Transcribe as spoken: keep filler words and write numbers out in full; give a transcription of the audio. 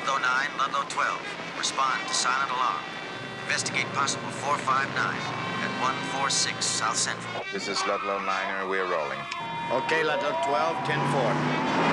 Ludlow nine, Ludlow twelve. Respond to silent alarm. Investigate possible four five nine at one four six South Central. This is Ludlow nine, and we're rolling. Okay, Ludlow twelve, ten four.